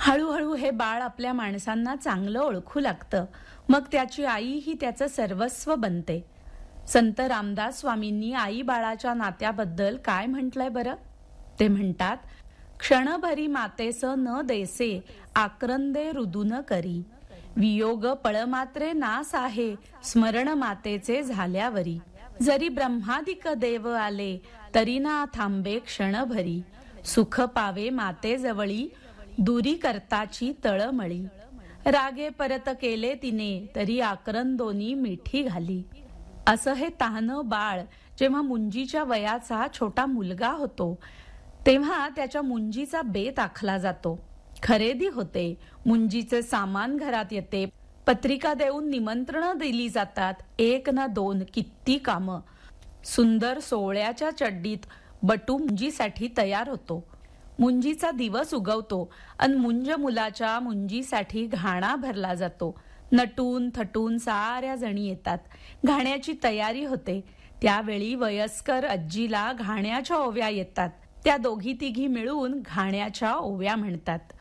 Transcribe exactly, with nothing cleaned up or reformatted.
हळूहळू हे बाळ आपल्या माणसांना चांगलं ओळखू लागतं. मग त्याची आई ही त्याचं सर्वस्व बनते. संत रामदास स्वामींनी आई बाळाच्या नात्याबद्दल काय म्हटलंय बरं? ते म्हणतात, क्षणभरी मातेस न देसे आक्रंदे रुदून करी. वियोग पळमात्रे नास आहे स्मरण मातेचे झाल्यावरी. जरी ब्रह्मादिक देव आले तरी ना थांबे क्षणभरी. सुख पावे माते जवळी दुरी करताची तळमळी. रागे परत केले तिने तरी आक्रंदोनी मिठी घाली. असं हे ताहनं बाळ जेव्हा मुंजीच्या वयाचा छोटा मुलगा होतो तेव्हा त्याच्या मुंजीचा बेत आखला जातो. खरेदी होते, मुंजीचे सामान घरात येते, पत्रिका देऊन निमंत्रण दिली जातात. एक ना दोन किती कामं. सुंदर सोहळ्याच्या चड्डीत बटू मुंजीसाठी तयार होतो. मुंजीचा दिवस उगवतो आणि मुंज मुलाच्या मुंजीसाठी घाणा भरला जातो. नटून थटून साऱ्या जणी येतात. घाण्याची तयारी होते. त्यावेळी वयस्कर आजीला घाण्याच्या ओव्या येतात. त्या दोघी तिघी मिळून घाण्याच्या ओव्या म्हणतात.